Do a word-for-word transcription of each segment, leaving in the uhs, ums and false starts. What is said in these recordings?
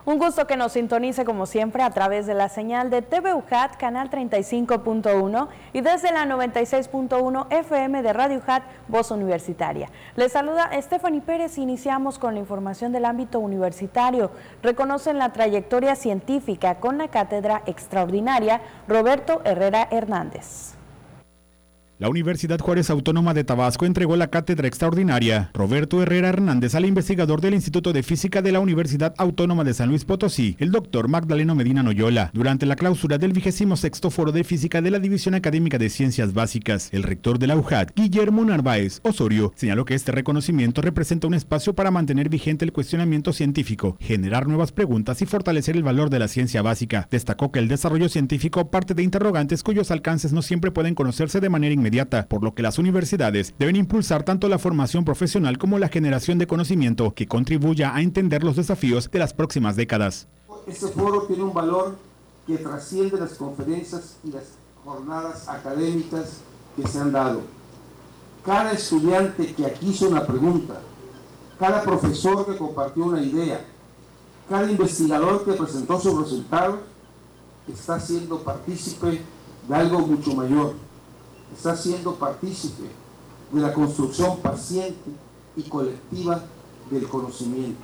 Un gusto que nos sintonice como siempre a través de la señal de T V U J A T, canal treinta y cinco punto uno y desde la noventa y seis punto uno F M de Radio U J A T, Voz Universitaria. Les saluda Stephanie Pérez. Iniciamos con la información del ámbito universitario. Reconocen la trayectoria científica con la cátedra extraordinaria Roberto Herrera Hernández. La Universidad Juárez Autónoma de Tabasco entregó la cátedra extraordinaria Roberto Herrera Hernández al investigador del Instituto de Física de la Universidad Autónoma de San Luis Potosí, el doctor Magdaleno Medina Noyola, durante la clausura del vigésimo sexto Foro de Física de la División Académica de Ciencias Básicas. El rector de la U J A T, Guillermo Narváez Osorio, señaló que este reconocimiento representa un espacio para mantener vigente el cuestionamiento científico, generar nuevas preguntas y fortalecer el valor de la ciencia básica. Destacó que el desarrollo científico parte de interrogantes cuyos alcances no siempre pueden conocerse de manera inmediata, por lo que las universidades deben impulsar tanto la formación profesional como la generación de conocimiento que contribuya a entender los desafíos de las próximas décadas. Este foro tiene un valor que trasciende las conferencias y las jornadas académicas que se han dado. Cada estudiante que aquí hizo una pregunta, cada profesor que compartió una idea, cada investigador que presentó sus resultados, está siendo partícipe de algo mucho mayor. Está siendo partícipe de la construcción paciente y colectiva del conocimiento.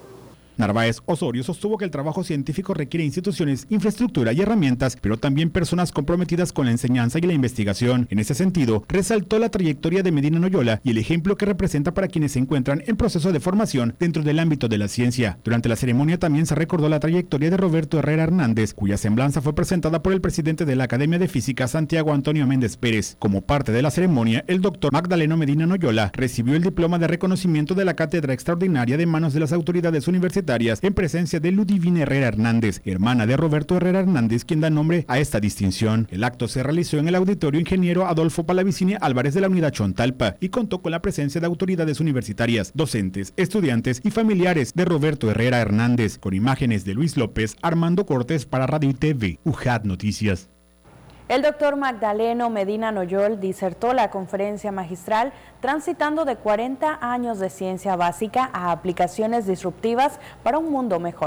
Narváez Osorio sostuvo que el trabajo científico requiere instituciones, infraestructura y herramientas, pero también personas comprometidas con la enseñanza y la investigación. En ese sentido, resaltó la trayectoria de Medina Noyola y el ejemplo que representa para quienes se encuentran en proceso de formación dentro del ámbito de la ciencia. Durante la ceremonia también se recordó la trayectoria de Roberto Herrera Hernández, cuya semblanza fue presentada por el presidente de la Academia de Física, Santiago Antonio Méndez Pérez. Como parte de la ceremonia, el doctor Magdaleno Medina Noyola recibió el diploma de reconocimiento de la cátedra extraordinaria de manos de las autoridades universitarias en presencia de Ludivina Herrera Hernández, hermana de Roberto Herrera Hernández, quien da nombre a esta distinción. El acto se realizó en el Auditorio Ingeniero Adolfo Palavicini Álvarez de la Unidad Chontalpa y contó con la presencia de autoridades universitarias, docentes, estudiantes y familiares de Roberto Herrera Hernández, con imágenes de Luis López, Armando Cortés para Radio y T V, U J A T Noticias. El doctor Magdaleno Medina Noyola disertó la conferencia magistral transitando de cuarenta años de ciencia básica a aplicaciones disruptivas para un mundo mejor.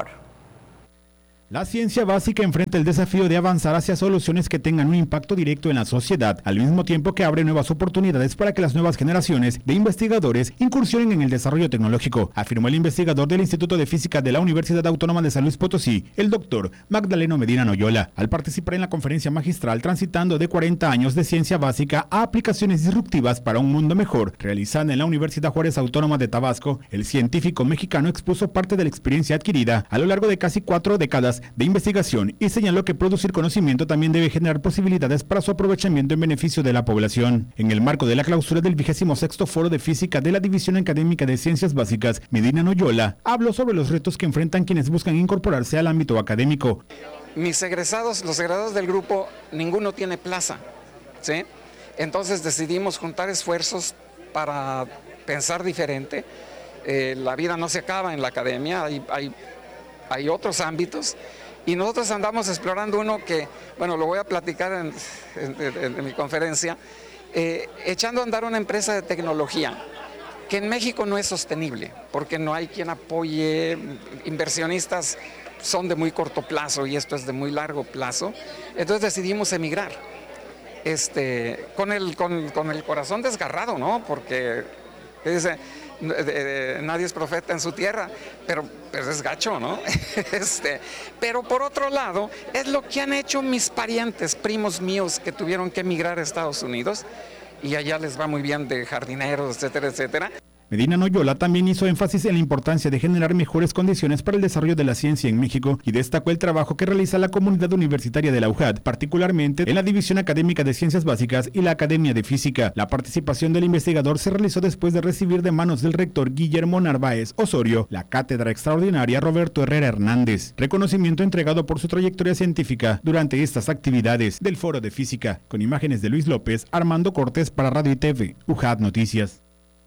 La ciencia básica enfrenta el desafío de avanzar hacia soluciones que tengan un impacto directo en la sociedad, al mismo tiempo que abre nuevas oportunidades para que las nuevas generaciones de investigadores incursionen en el desarrollo tecnológico, afirmó el investigador del Instituto de Física de la Universidad Autónoma de San Luis Potosí, el doctor Magdaleno Medina Noyola, al participar en la conferencia magistral transitando de cuarenta años de ciencia básica a aplicaciones disruptivas para un mundo mejor, realizada en la Universidad Juárez Autónoma de Tabasco. El científico mexicano expuso parte de la experiencia adquirida a lo largo de casi cuatro décadas de investigación y señaló que producir conocimiento también debe generar posibilidades para su aprovechamiento en beneficio de la población. En el marco de la clausura del vigésimo sexto Foro de Física de la División Académica de Ciencias Básicas, Medina Noyola habló sobre los retos que enfrentan quienes buscan incorporarse al ámbito académico. Mis egresados, los egresados del grupo, ninguno tiene plaza, ¿sí? Entonces decidimos juntar esfuerzos para pensar diferente. Eh, la vida no se acaba en la academia, hay, hay Hay otros ámbitos y nosotros andamos explorando uno que, bueno, lo voy a platicar en, en, en, en mi conferencia, eh, echando a andar una empresa de tecnología que en México no es sostenible porque no hay quien apoye, inversionistas son de muy corto plazo y esto es de muy largo plazo, entonces decidimos emigrar este, con, el, con, con el corazón desgarrado, ¿no? Porque dice, nadie es profeta en su tierra, pero, pero es gacho, ¿no? este, pero por otro lado, es lo que han hecho mis parientes, primos míos que tuvieron que emigrar a Estados Unidos y allá les va muy bien de jardineros, etcétera, etcétera. Medina Noyola también hizo énfasis en la importancia de generar mejores condiciones para el desarrollo de la ciencia en México y destacó el trabajo que realiza la comunidad universitaria de la U J A T, particularmente en la División Académica de Ciencias Básicas y la Academia de Física. La participación del investigador se realizó después de recibir de manos del rector Guillermo Narváez Osorio la cátedra extraordinaria Roberto Herrera Hernández, reconocimiento entregado por su trayectoria científica durante estas actividades del Foro de Física. Con imágenes de Luis López, Armando Cortés para Radio y T V, U J A T Noticias.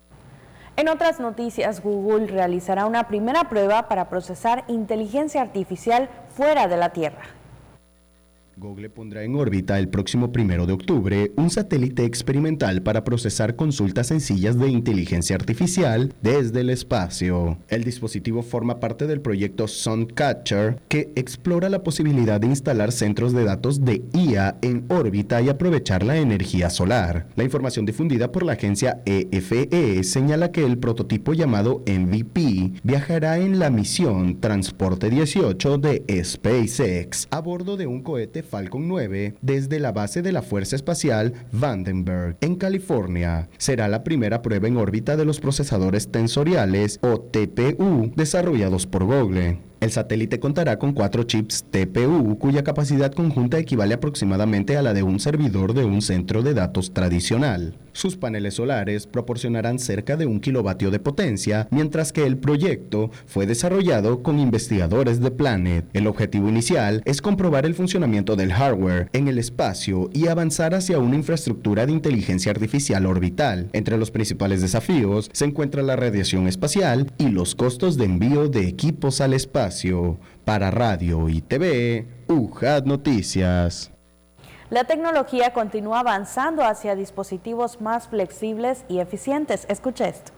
En otras noticias, Google realizará una primera prueba para procesar inteligencia artificial fuera de la Tierra. Google pondrá en órbita el próximo primero de octubre un satélite experimental para procesar consultas sencillas de inteligencia artificial desde el espacio. El dispositivo forma parte del proyecto Suncatcher, que explora la posibilidad de instalar centros de datos de I A en órbita y aprovechar la energía solar. La información difundida por la agencia E F E señala que el prototipo llamado M V P viajará en la misión Transporte dieciocho de SpaceX a bordo de un cohete Falcon nueve desde la base de la Fuerza Espacial Vandenberg, en California. Será la primera prueba en órbita de los procesadores tensoriales o T P U desarrollados por Google. El satélite contará con cuatro chips T P U cuya capacidad conjunta equivale aproximadamente a la de un servidor de un centro de datos tradicional. Sus paneles solares proporcionarán cerca de un kilovatio de potencia, mientras que el proyecto fue desarrollado con investigadores de Planet. El objetivo inicial es comprobar el funcionamiento del hardware en el espacio y avanzar hacia una infraestructura de inteligencia artificial orbital. Entre los principales desafíos se encuentra la radiación espacial y los costos de envío de equipos al espacio. Para Radio y T V, U J A T Noticias. La tecnología continúa avanzando hacia dispositivos más flexibles y eficientes. Escuche esto.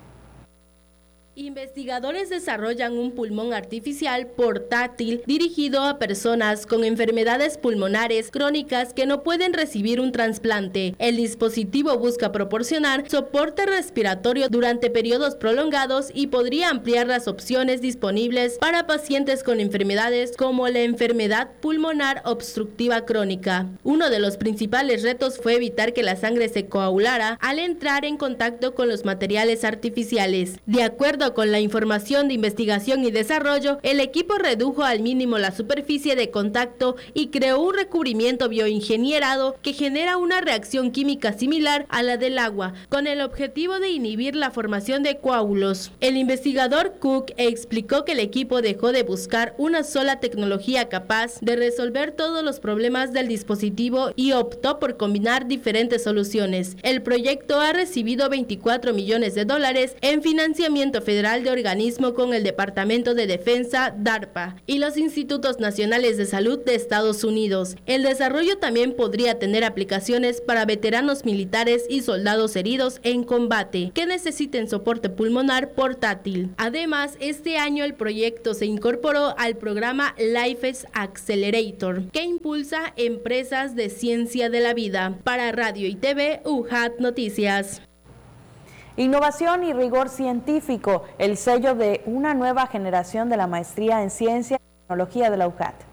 Investigadores desarrollan un pulmón artificial portátil dirigido a personas con enfermedades pulmonares crónicas que no pueden recibir un trasplante. El dispositivo busca proporcionar soporte respiratorio durante periodos prolongados y podría ampliar las opciones disponibles para pacientes con enfermedades como la enfermedad pulmonar obstructiva crónica. Uno de los principales retos fue evitar que la sangre se coagulara al entrar en contacto con los materiales artificiales. De acuerdo con la información de investigación y desarrollo, el equipo redujo al mínimo la superficie de contacto y creó un recubrimiento bioingenierado que genera una reacción química similar a la del agua, con el objetivo de inhibir la formación de coágulos. El investigador Cook explicó que el equipo dejó de buscar una sola tecnología capaz de resolver todos los problemas del dispositivo y optó por combinar diferentes soluciones. El proyecto ha recibido veinticuatro millones de dólares en financiamiento federal Federal de Organismo con el Departamento de Defensa, DARPA, y los Institutos Nacionales de Salud de Estados Unidos. El desarrollo también podría tener aplicaciones para veteranos militares y soldados heridos en combate que necesiten soporte pulmonar portátil. Además, este año el proyecto se incorporó al programa Life's Accelerator, que impulsa empresas de ciencia de la vida. Para Radio y T V, U J A T Noticias. Innovación y rigor científico, el sello de una nueva generación de la maestría en Ciencia y Tecnología de la U J A T.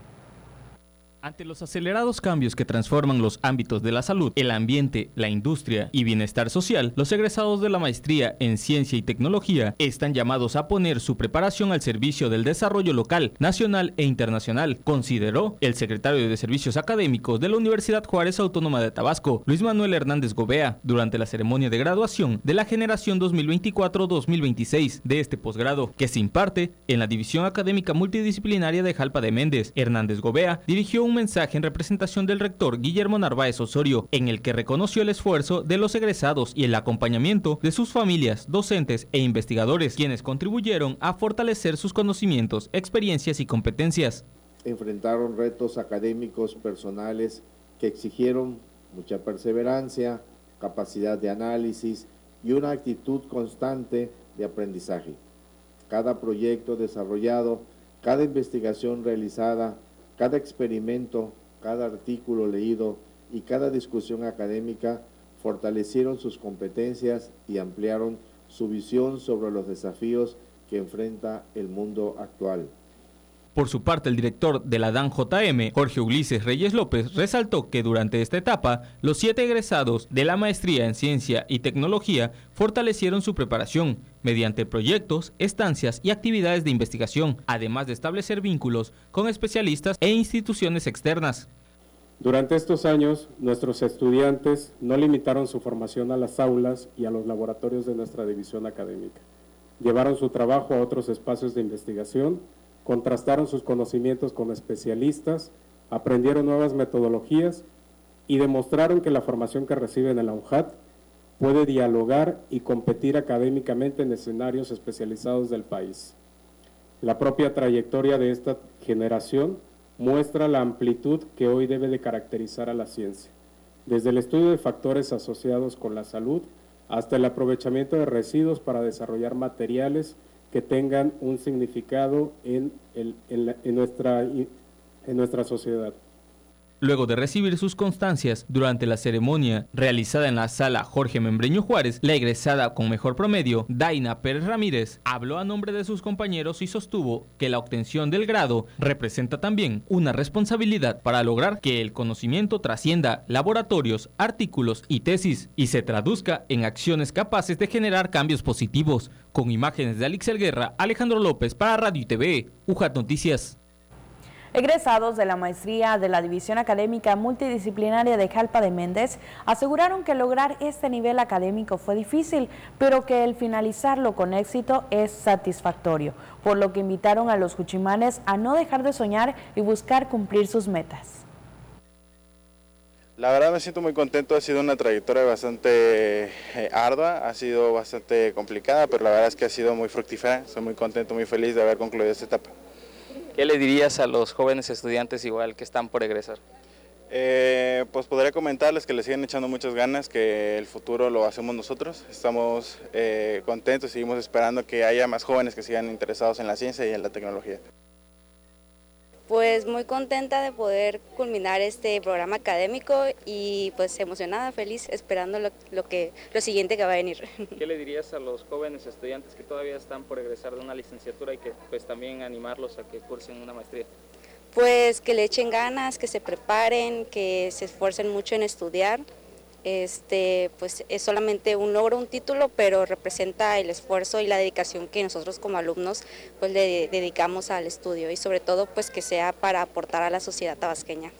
Ante los acelerados cambios que transforman los ámbitos de la salud, el ambiente, la industria y bienestar social, los egresados de la maestría en Ciencia y Tecnología están llamados a poner su preparación al servicio del desarrollo local, nacional e internacional, consideró el secretario de Servicios Académicos de la Universidad Juárez Autónoma de Tabasco, Luis Manuel Hernández Gobea, durante la ceremonia de graduación de la generación dos mil veinticuatro dos mil veintiséis de este posgrado, que se imparte en la División Académica Multidisciplinaria de Jalpa de Méndez. Hernández Gobea dirigió un un mensaje en representación del rector Guillermo Narváez Osorio, en el que reconoció el esfuerzo de los egresados y el acompañamiento de sus familias, docentes e investigadores, quienes contribuyeron a fortalecer sus conocimientos, experiencias y competencias. Enfrentaron retos académicos personales que exigieron mucha perseverancia, capacidad de análisis y una actitud constante de aprendizaje. Cada proyecto desarrollado, cada investigación realizada, cada experimento, cada artículo leído y cada discusión académica fortalecieron sus competencias y ampliaron su visión sobre los desafíos que enfrenta el mundo actual. Por su parte, el director de la D A N J M, Jorge Ulises Reyes López, resaltó que durante esta etapa, los siete egresados de la maestría en Ciencia y Tecnología fortalecieron su preparación mediante proyectos, estancias y actividades de investigación, además de establecer vínculos con especialistas e instituciones externas. Durante estos años, nuestros estudiantes no limitaron su formación a las aulas y a los laboratorios de nuestra división académica. Llevaron su trabajo a otros espacios de investigación, contrastaron sus conocimientos con especialistas, aprendieron nuevas metodologías y demostraron que la formación que reciben en la U J A T puede dialogar y competir académicamente en escenarios especializados del país. La propia trayectoria de esta generación muestra la amplitud que hoy debe de caracterizar a la ciencia, desde el estudio de factores asociados con la salud hasta el aprovechamiento de residuos para desarrollar materiales que tengan un significado en, el, en, la, en, nuestra, en nuestra sociedad. Luego de recibir sus constancias durante la ceremonia realizada en la sala Jorge Membreño Juárez, la egresada con mejor promedio, Daina Pérez Ramírez, habló a nombre de sus compañeros y sostuvo que la obtención del grado representa también una responsabilidad para lograr que el conocimiento trascienda laboratorios, artículos y tesis y se traduzca en acciones capaces de generar cambios positivos. Con imágenes de Alixel Guerra, Alejandro López para Radio y T V, U J A T Noticias. Egresados de la maestría de la División Académica Multidisciplinaria de Jalpa de Méndez aseguraron que lograr este nivel académico fue difícil, pero que el finalizarlo con éxito es satisfactorio, por lo que invitaron a los juchimanes a no dejar de soñar y buscar cumplir sus metas. La verdad me siento muy contento, ha sido una trayectoria bastante eh, ardua, ha sido bastante complicada, pero la verdad es que ha sido muy fructífera, estoy muy contento, muy feliz de haber concluido esta etapa. ¿Qué le dirías a los jóvenes estudiantes igual que están por egresar? Eh, pues podría comentarles que les siguen echando muchas ganas, que el futuro lo hacemos nosotros. Estamos eh, contentos y seguimos esperando que haya más jóvenes que sigan interesados en la ciencia y en la tecnología. Pues muy contenta de poder culminar este programa académico y pues emocionada, feliz, esperando lo, lo, que, lo siguiente que va a venir. ¿Qué le dirías a los jóvenes estudiantes que todavía están por egresar de una licenciatura y que pues también animarlos a que cursen una maestría? Pues que le echen ganas, que se preparen, que se esfuercen mucho en estudiar. Este, pues es solamente un logro, un título, pero representa el esfuerzo y la dedicación que nosotros como alumnos pues le dedicamos al estudio y sobre todo pues que sea para aportar a la sociedad tabasqueña.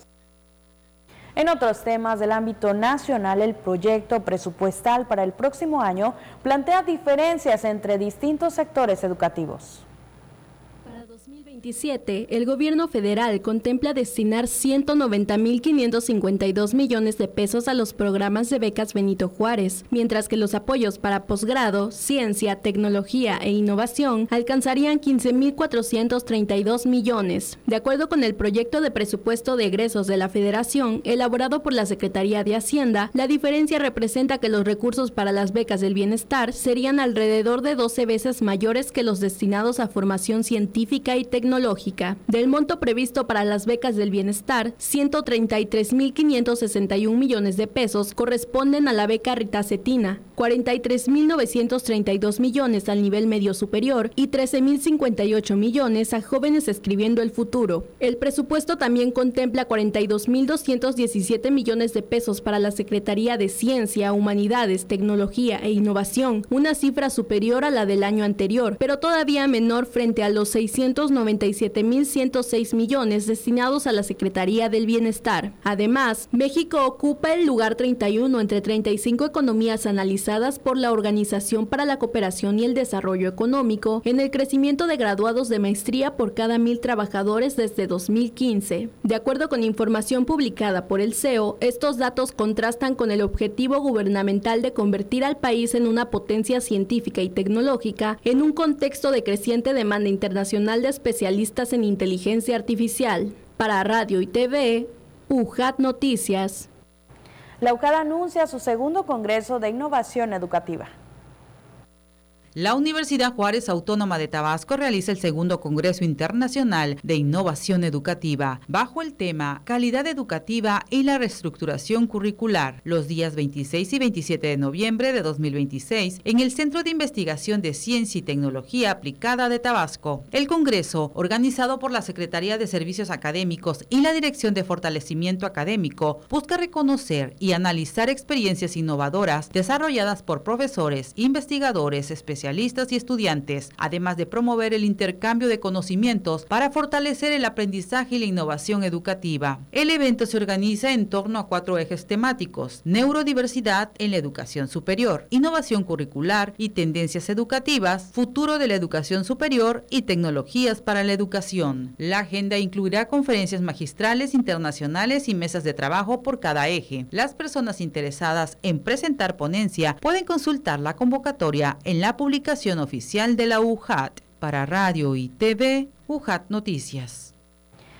En otros temas del ámbito nacional, el proyecto presupuestal para el próximo año plantea diferencias entre distintos sectores educativos. dos mil veintisiete, el gobierno federal contempla destinar ciento noventa mil quinientos cincuenta y dos millones de pesos a los programas de becas Benito Juárez, mientras que los apoyos para posgrado, ciencia, tecnología e innovación alcanzarían quince mil cuatrocientos treinta y dos millones. De acuerdo con el proyecto de presupuesto de egresos de la Federación, elaborado por la Secretaría de Hacienda, la diferencia representa que los recursos para las becas del bienestar serían alrededor de doce veces mayores que los destinados a formación científica y tecnológica. Del monto previsto para las becas del bienestar, ciento treinta y tres mil quinientos sesenta y un millones de pesos corresponden a la beca Rita Cetina, cuarenta y tres mil novecientos treinta y dos millones al nivel medio superior y trece mil cincuenta y ocho millones a jóvenes escribiendo el futuro. El presupuesto también contempla cuarenta y dos mil doscientos diecisiete millones de pesos para la Secretaría de Ciencia, Humanidades, Tecnología e Innovación, una cifra superior a la del año anterior, pero todavía menor frente a los seiscientos noventa y siete mil ciento seis millones destinados a la Secretaría del Bienestar. Además, México ocupa el lugar treinta y uno entre treinta y cinco economías analizadas por la Organización para la Cooperación y el Desarrollo Económico en el crecimiento de graduados de maestría por cada mil trabajadores desde dos mil quince. De acuerdo con información publicada por el C E O, estos datos contrastan con el objetivo gubernamental de convertir al país en una potencia científica y tecnológica en un contexto de creciente demanda internacional de especialistas en inteligencia artificial. Para Radio y T V, U J A T Noticias. La U J A T anuncia su segundo Congreso de Innovación Educativa. La Universidad Juárez Autónoma de Tabasco realiza el segundo Congreso Internacional de Innovación Educativa, bajo el tema Calidad Educativa y la Reestructuración Curricular, los días veintiséis y veintisiete de noviembre de dos mil veintiséis, en el Centro de Investigación de Ciencia y Tecnología Aplicada de Tabasco. El Congreso, organizado por la Secretaría de Servicios Académicos y la Dirección de Fortalecimiento Académico, busca reconocer y analizar experiencias innovadoras desarrolladas por profesores, investigadores, especialistas, especialistas y estudiantes, además de promover el intercambio de conocimientos para fortalecer el aprendizaje y la innovación educativa. El evento se organiza en torno a cuatro ejes temáticos: neurodiversidad en la educación superior, innovación curricular y tendencias educativas, futuro de la educación superior y tecnologías para la educación. La agenda incluirá conferencias magistrales internacionales y mesas de trabajo por cada eje. Las personas interesadas en presentar ponencia pueden consultar la convocatoria en la publicación oficial de la U J A T. Para Radio y T V, U J A T Noticias.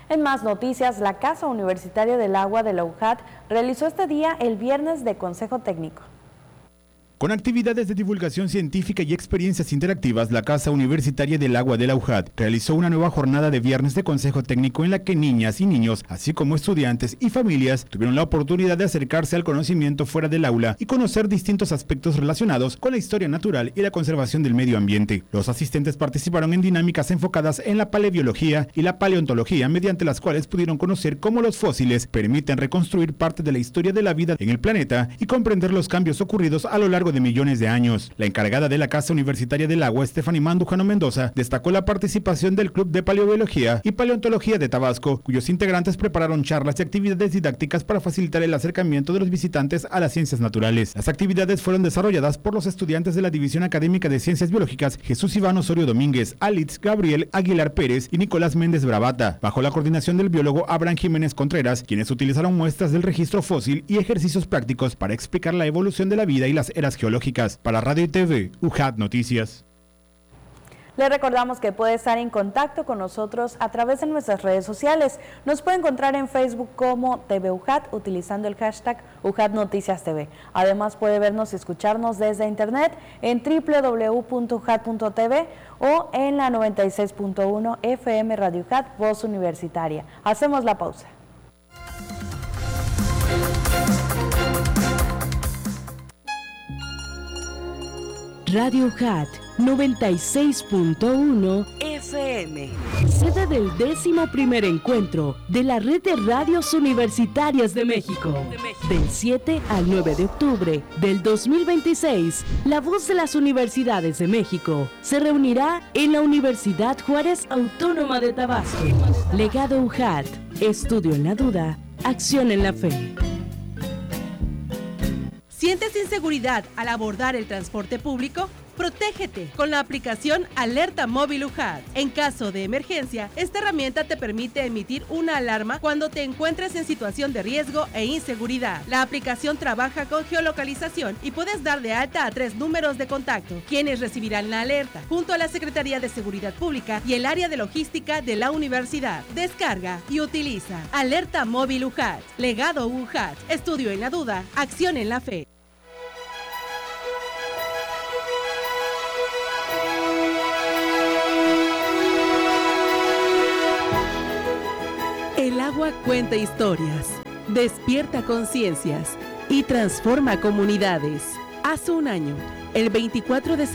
En más noticias, la Casa Universitaria del Agua de la U J A T realizó este día el viernes de Consejo Técnico. Con actividades de divulgación científica y experiencias interactivas, la Casa Universitaria del Agua de la U J A T realizó una nueva jornada de viernes de consejo técnico en la que niñas y niños, así como estudiantes y familias, tuvieron la oportunidad de acercarse al conocimiento fuera del aula y conocer distintos aspectos relacionados con la historia natural y la conservación del medio ambiente. Los asistentes participaron en dinámicas enfocadas en la paleobiología y la paleontología, mediante las cuales pudieron conocer cómo los fósiles permiten reconstruir parte de la historia de la vida en el planeta y comprender los cambios ocurridos a lo largo de millones de años. La encargada de la Casa Universitaria del Agua, Stephanie Mandujano Mendoza, destacó la participación del Club de Paleobiología y Paleontología de Tabasco, cuyos integrantes prepararon charlas y actividades didácticas para facilitar el acercamiento de los visitantes a las ciencias naturales. Las actividades fueron desarrolladas por los estudiantes de la División Académica de Ciencias Biológicas Jesús Iván Osorio Domínguez, Alitz Gabriel Aguilar Pérez y Nicolás Méndez Bravata, bajo la coordinación del biólogo Abraham Jiménez Contreras, quienes utilizaron muestras del registro fósil y ejercicios prácticos para explicar la evolución de la vida y las eras geológicas. Para Radio y T V, U J A T Noticias. Le recordamos que puede estar en contacto con nosotros a través de nuestras redes sociales. Nos puede encontrar en Facebook como T V U J A T utilizando el hashtag U J A T Noticias T V. Además puede vernos y escucharnos desde internet en doble u doble u doble u punto u j a t punto t v o en la noventa y seis punto uno F M Radio U J A T, Voz Universitaria. Hacemos la pausa. Radio U J A T noventa y seis punto uno F M, sede del décimo primer encuentro de la Red de Radios Universitarias de México. Del siete al nueve de octubre del dos mil veintiséis, la voz de las universidades de México se reunirá en la Universidad Juárez Autónoma de Tabasco. Legado U J A T, estudio en la duda, acción en la fe. ¿Sientes inseguridad al abordar el transporte público? Protégete con la aplicación Alerta Móvil U J A T. En caso de emergencia, esta herramienta te permite emitir una alarma cuando te encuentres en situación de riesgo e inseguridad. La aplicación trabaja con geolocalización y puedes dar de alta a tres números de contacto, quienes recibirán la alerta, junto a la Secretaría de Seguridad Pública y el área de logística de la universidad. Descarga y utiliza Alerta Móvil U J A T. Legado U J A T. Estudio en la duda, acción en la fe. El agua cuenta historias, despierta conciencias y transforma comunidades. Hace un año, el veinticuatro de